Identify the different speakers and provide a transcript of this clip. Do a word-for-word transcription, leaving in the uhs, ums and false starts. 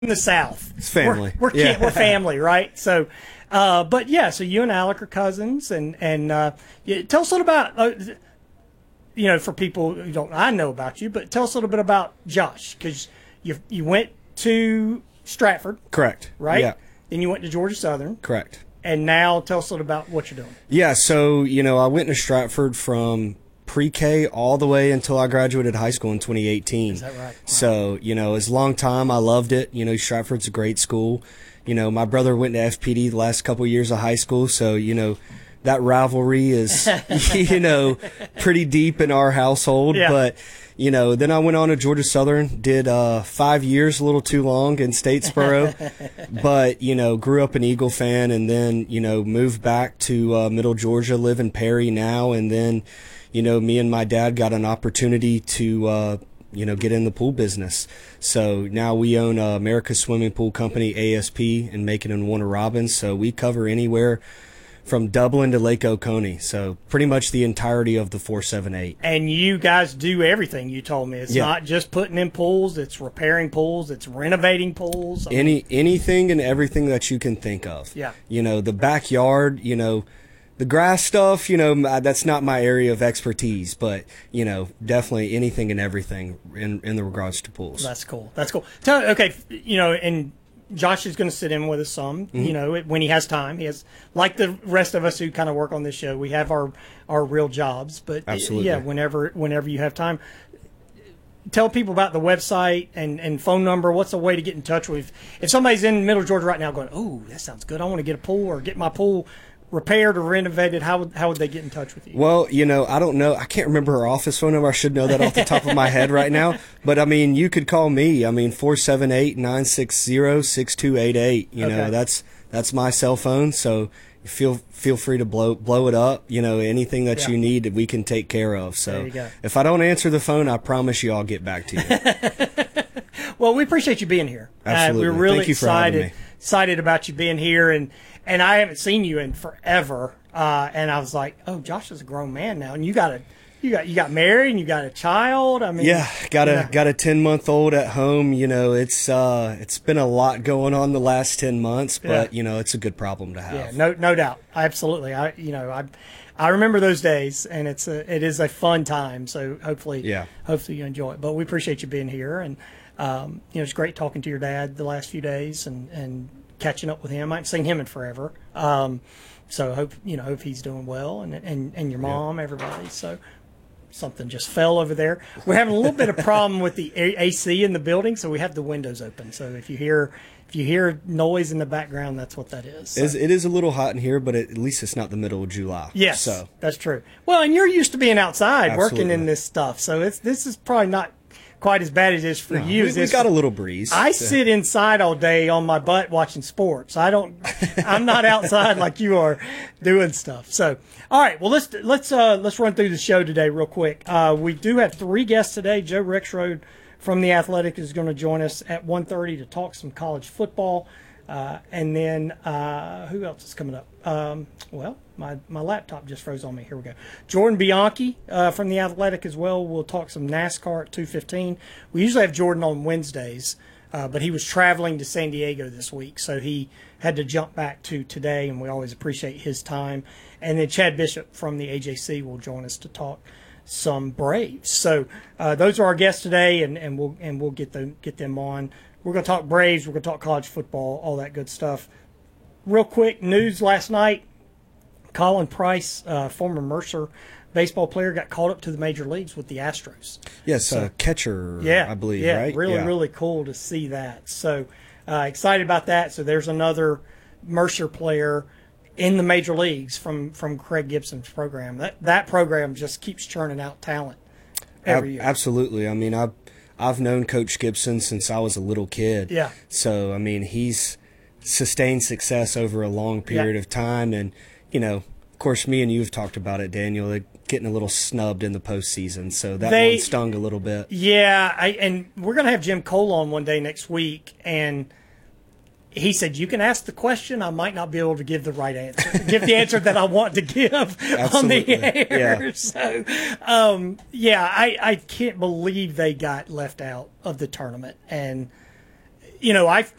Speaker 1: in the South.
Speaker 2: It's family.
Speaker 1: We're we're,
Speaker 2: yeah.
Speaker 1: we're family, right? So, uh, but yeah, so you and Alec are cousins, and and uh, yeah, tell us a little about, uh, you know, for people who don't, I know about you, but tell us a little bit about Josh, because you you went to Stratford,
Speaker 2: Correct.
Speaker 1: right?
Speaker 2: Yeah.
Speaker 1: Then you went to Georgia Southern,
Speaker 2: Correct.
Speaker 1: and now tell us a little about what you're doing.
Speaker 2: Yeah. So you know, I went to Stratford from pre-K all the way until I graduated high school in twenty eighteen.
Speaker 1: Is that right?
Speaker 2: So, you know, it's a long time. I loved it. You know, Stratford's a great school. You know, my brother went to F P D the last couple of years of high school. So, you know, that rivalry is, you know, pretty deep in our household.
Speaker 1: Yeah.
Speaker 2: But, you know, then I went on to Georgia Southern, did uh, five years, a little too long in Statesboro. But, you know, grew up an Eagle fan, and then, you know, moved back to uh, Middle Georgia, live in Perry now, and then, you know, me and my dad got an opportunity to, uh, you know, get in the pool business. So now we own uh, America's Swimming Pool Company, A S P, in Macon and Warner Robins. So we cover anywhere from Dublin to Lake Oconee. So pretty much the entirety of the four seven eight.
Speaker 1: And you guys do everything, you told me. It's
Speaker 2: Yeah.
Speaker 1: not just putting in pools, it's repairing pools, it's renovating pools. I mean,
Speaker 2: Any anything and everything that you can think of.
Speaker 1: Yeah.
Speaker 2: You know, the backyard, you know, the grass stuff, you know, that's not my area of expertise, but, you know, definitely anything and everything in, in the regards to pools.
Speaker 1: That's cool. That's cool. Tell, okay, you know, and Josh is going to sit in with us some,
Speaker 2: Mm-hmm.
Speaker 1: you know, when he has time. He has, like the rest of us who kind of work on this show, we have our, our real jobs. But,
Speaker 2: Absolutely.
Speaker 1: yeah, whenever whenever you have time. Tell people about the website and, and phone number. What's a way to get in touch with? If somebody's in Middle Georgia right now going, oh, that sounds good, I want to get a pool or get my pool repaired or renovated, how would how would they get in touch with you?
Speaker 2: Well, you know, I don't know. I can't remember her office phone number. I should know that off the top of my head right now. But, I mean, you could call me. I mean, four seven eight, nine six zero, six two eight eight. You
Speaker 1: Okay.
Speaker 2: know, that's that's my cell phone. So feel feel free to blow blow it up. You know, anything that
Speaker 1: Yeah.
Speaker 2: you need, we can take care of.
Speaker 1: There
Speaker 2: So
Speaker 1: you go.
Speaker 2: if I don't answer the phone, I promise you I'll get back to you.
Speaker 1: Well, we appreciate you being here.
Speaker 2: Absolutely.
Speaker 1: Uh, we're really
Speaker 2: Thank you for having
Speaker 1: excited
Speaker 2: me.
Speaker 1: excited about you being here, and and I haven't seen you in forever. Uh, and I was like, oh, Josh is a grown man now, and you got a you got you got married and you got a child. I mean,
Speaker 2: Yeah, got a
Speaker 1: you know.
Speaker 2: got a ten month old at home. You know, it's uh it's been a lot going on the last ten months, but
Speaker 1: Yeah.
Speaker 2: you know, it's a good problem to have.
Speaker 1: Yeah, no, no doubt, absolutely. I, you know, I, I remember those days, and it's a, it is a fun time. So hopefully,
Speaker 2: Yeah.
Speaker 1: hopefully you enjoy it. But we appreciate you being here, and um, you know, it's great talking to your dad the last few days and and catching up with him. I haven't seen him in forever. Um, so hope you know, hope he's doing well, and and and your mom, everybody. So. Something just fell over there. We're having a little bit of problem with the A- AC in the building, so we have the windows open. So if you hear if you hear noise in the background, that's what that is. So.
Speaker 2: It's- It is a little hot in here, but at least it's not the middle of July.
Speaker 1: Yes,
Speaker 2: So
Speaker 1: that's true. Well, and you're used to being outside working
Speaker 2: Absolutely.
Speaker 1: in this stuff, so it's this is probably not quite as bad as it is for you.
Speaker 2: we,
Speaker 1: as
Speaker 2: we
Speaker 1: this-
Speaker 2: got a little breeze.
Speaker 1: I
Speaker 2: So-
Speaker 1: sit inside all day on my butt watching sports. I don't. I'm not outside like you are doing stuff. So, all right. Well, let's let's uh, let's run through the show today real quick. Uh, we do have three guests today. Joe Rexrode from the Athletic is going to join us at one thirty to talk some college football. Uh, and then uh, who else is coming up? Um, well, my, my laptop just froze on me. Here we go. Jordan Bianchi uh, from the Athletic as well. We'll talk some NASCAR at two fifteen. We usually have Jordan on Wednesdays, uh, but he was traveling to San Diego this week, so he had to jump back to today, and we always appreciate his time. And then Chad Bishop from the A J C will join us to talk some Braves. So uh, those are our guests today, and, and we'll and we'll get them get them on. We're going to talk Braves. We're going to talk college football, all that good stuff. Real quick news last night: Colin Price, uh, former Mercer baseball player, got called up to the major leagues with the Astros.
Speaker 2: Yes, uh, catcher,
Speaker 1: Yeah,
Speaker 2: I believe,
Speaker 1: yeah,
Speaker 2: right?
Speaker 1: really,
Speaker 2: Yeah.
Speaker 1: really cool to see that. So uh, excited about that. So there's another Mercer player in the major leagues from, from Craig Gibson's program. That that program just keeps churning out talent every
Speaker 2: Ab-
Speaker 1: year.
Speaker 2: Absolutely. I mean, I've I've known Coach Gibson since I was a little kid.
Speaker 1: Yeah.
Speaker 2: So I mean, he's sustained success over a long period
Speaker 1: Yeah.
Speaker 2: of time, and you know, of course, me and you have talked about it, Daniel. Like, getting a little snubbed in the postseason, so that
Speaker 1: They-
Speaker 2: one stung a little bit.
Speaker 1: Yeah, I, and we're going to have Jim Cole on one day next week, and he said, you can ask the question. I might not be able to give the right answer, give the answer that I want to give on
Speaker 2: Absolutely.
Speaker 1: the air.
Speaker 2: Yeah.
Speaker 1: So, um, yeah, I, I can't believe they got left out of the tournament. And, you know, I've